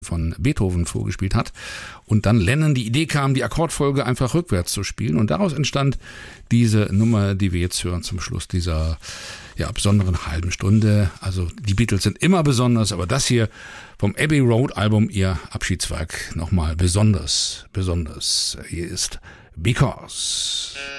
von Beethoven vorgespielt hat und dann Lennon die Idee kam, die Akkordfolge einfach rückwärts zu spielen und daraus entstand diese Nummer, die wir jetzt hören zum Schluss dieser besonderen halben Stunde. Also die Beatles sind immer besonders, aber das hier vom Abbey Road Album, ihr Abschiedswerk, nochmal besonders. Hier ist Because.